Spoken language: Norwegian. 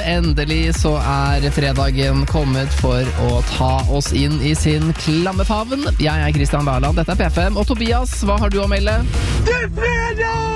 endelig så fredagen kommet for å ta oss inn i sin klamme favn. Jeg Kristian Berland, dette P5. Og Tobias, hva har du å melde? Det fredag!